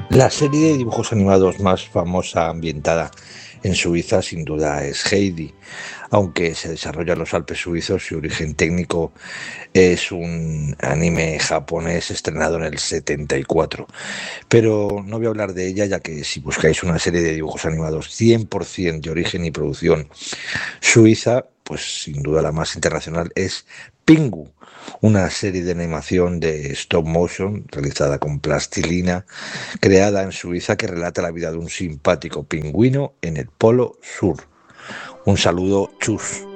La serie de dibujos animados más famosa ambientada en Suiza sin duda es Heidi, aunque se desarrolla en los Alpes suizos. Su origen técnico es un anime japonés estrenado en el 74. Pero no voy a hablar de ella, ya que si buscáis una serie de dibujos animados 100% de origen y producción suiza, pues sin duda la más internacional es Pingu, una serie de animación de stop motion realizada con plastilina, creada en Suiza, que relata la vida de un simpático pingüino en el Polo Sur. Un saludo, chus.